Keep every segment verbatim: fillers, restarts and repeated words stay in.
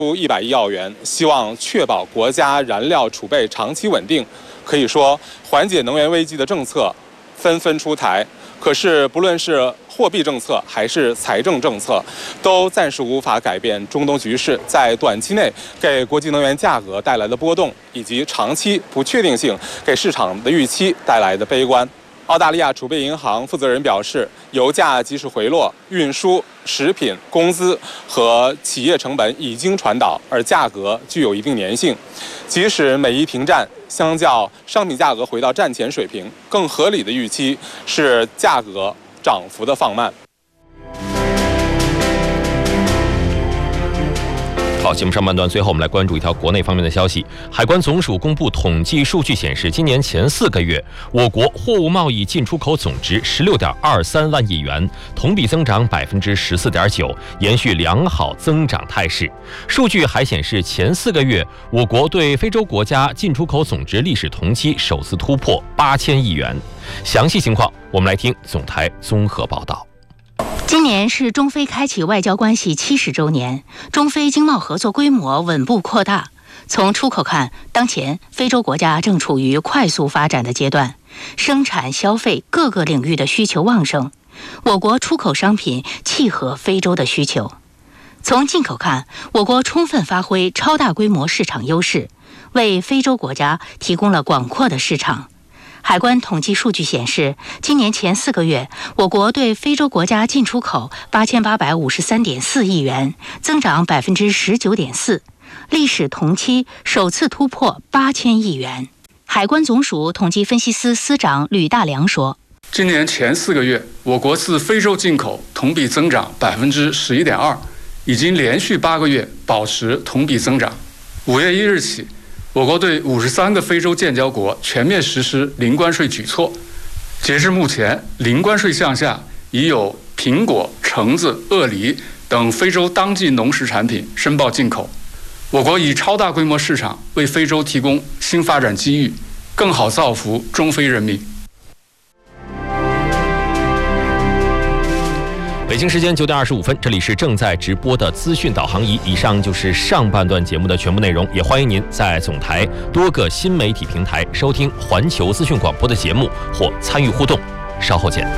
出一百亿澳元，希望确保国家燃料储备长期稳定。可以说，缓解能源危机的政策纷纷出台。可是，不论是货币政策还是财政政策，都暂时无法改变中东局势在短期内给国际能源价格带来的波动，以及长期不确定性给市场的预期带来的悲观。澳大利亚储备银行负责人表示，油价即使回落，运输、食品、工资和企业成本已经传导，而价格具有一定粘性。即使美伊停战，相较商品价格回到战前水平，更合理的预期是价格涨幅的放慢。 好，节目上半段，最后我们来关注一条国内方面的消息。海关总署公布统计数据显示，今年前四个月，我国货物贸易进出口总值十六点二三万亿元，同比增长百分之十四点九，延续良好增长态势。数据还显示，前四个月，我国对非洲国家进出口总值历史同期首次突破八千亿元。详细情况，我们来听总台综合报道。 今年是中非开启外交关系七十周年，中非经贸合作规模稳步扩大。从出口看，当前非洲国家正处于快速发展的阶段，生产、消费各个领域的需求旺盛，我国出口商品契合非洲的需求。从进口看，我国充分发挥超大规模市场优势，为非洲国家提供了广阔的市场。海关统计数据显示，今年前四个月，我国对非洲国家进出口八千八百五十三点四亿元，增长百分之十九点四，历史同期首次突破八千亿元。海关总署统计分析司司长吕大良说：“ 今年前四个月，我国自非洲进口同比增长百分之十一点二，已经连续八个月保持同比增长。五月一日起，我国对五十三个非洲建交国全面实施零关税举措。截至目前，零关税项下已有苹果、橙子、鳄梨等非洲当季农食产品申报进口。我国以超大规模市场为非洲提供新发展机遇，更好造福中非人民。” 北京时间九点二十五分，这里是正在直播的资讯导航仪。以上就是上半段节目的全部内容，也欢迎您在总台多个新媒体平台收听环球资讯广播的节目或参与互动。稍后见。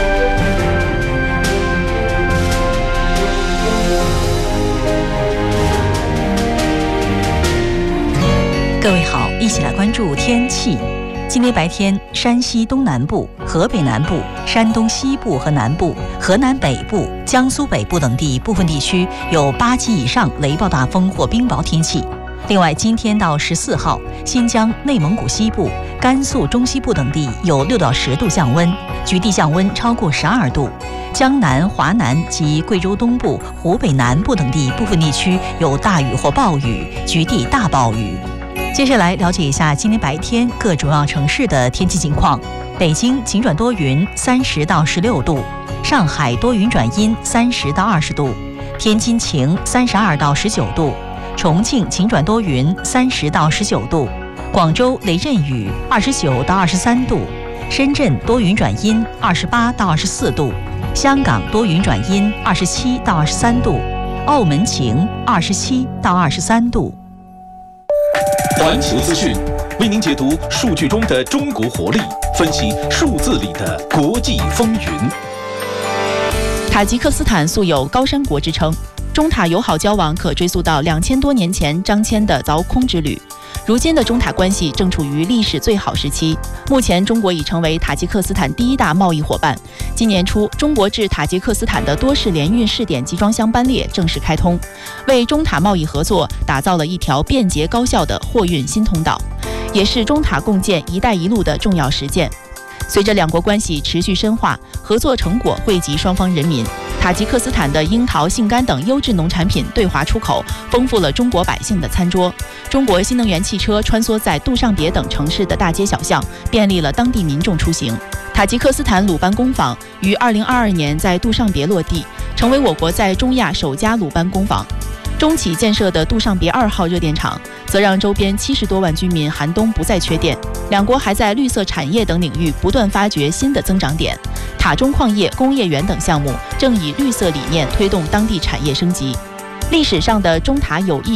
各位好，一起来关注天气。今天白天，山西东南部、河北南部、山东西部和南部、河南北部、江苏北部等地部分地区有八级以上雷暴大风或冰雹天气。另外，今天到十四号，新疆、内蒙古西部、甘肃中西部等地有六到十度降温，局地降温超过十二度。江南、华南及贵州东部、湖北南部等地部分地区有大雨或暴雨，局地大暴雨。接下来了解一下今天白天各主要城市的天气情况。北京晴转多云，三十到十六度；上海多云转阴，三十到二十度；天津晴，三十二到十九度；重庆晴转多云，三十到十九度；广州雷阵雨，二十九到二十三度；深圳多云转阴，二十八到二十四度；香港多云转阴，二十七到二十三度；澳门晴，二十七到二十三度。 环球资讯为您解读数据中的中国活力，分析数字里的国际风云。 塔吉克斯坦素有高山国之称，中塔友好交往可追溯到两千多年前张骞的凿空之旅。如今的中塔关系正处于历史最好时期，目前中国已成为塔吉克斯坦第一大贸易伙伴。今年初，中国至塔吉克斯坦的多式联运试点集装箱班列正式开通，为中塔贸易合作打造了一条便捷高效的货运新通道，也是中塔共建“一带一路”的重要实践。随着两国关系持续深化，合作成果惠及双方人民。塔吉克斯坦的樱桃、杏干等优质农产品对华出口，丰富了中国百姓的餐桌。中国新能源汽车穿梭在杜尚别等城市的大街小巷，便利了当地民众出行。塔吉克斯坦鲁班工坊于二零二二年在杜尚别落地，成为我国在中亚首家鲁班工坊。中企建设的杜尚别二号热电厂，则让周边七十多万居民寒冬不再缺电。两国还在绿色产业等领域不断发掘新的增长点。塔中矿业、工业园等项目正以绿色理念推动当地产业升级。历史上的中塔友谊